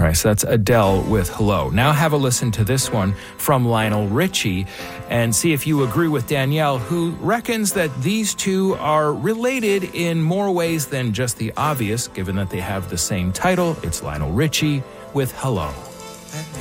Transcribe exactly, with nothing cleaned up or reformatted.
right, so that's Adele with Hello. Now have a listen to this one from Lionel Richie and see if you agree with Danielle, who reckons that these two are related in more ways than just the obvious, given that they have the same title. It's Lionel Richie with Hello.